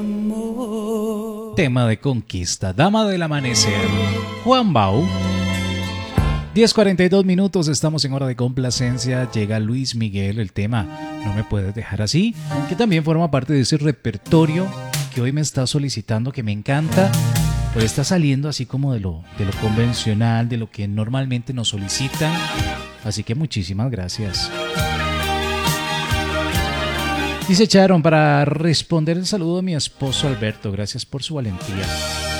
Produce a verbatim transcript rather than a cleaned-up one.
Tema de conquista, Dama del Amanecer, Juan Bau. diez cuarenta y dos minutos, estamos en hora de complacencia. Llega Luis Miguel, el tema No me puedes dejar así, que también forma parte de ese repertorio que hoy me está solicitando, que me encanta. Pues está saliendo así como de lo, de lo convencional, de lo que normalmente nos solicitan. Así que muchísimas gracias. Dice Sharon, para responder el saludo de mi esposo Alberto, gracias por su valentía.